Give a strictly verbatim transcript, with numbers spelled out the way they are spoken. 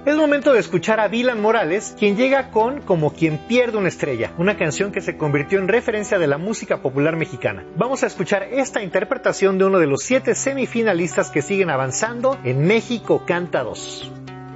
Es momento de escuchar a Dylan Morales, quien llega con Como quien pierde una estrella, una canción que se convirtió en referencia de la música popular mexicana. Vamos a escuchar esta interpretación de uno de los siete semifinalistas que siguen avanzando en México Canta dos.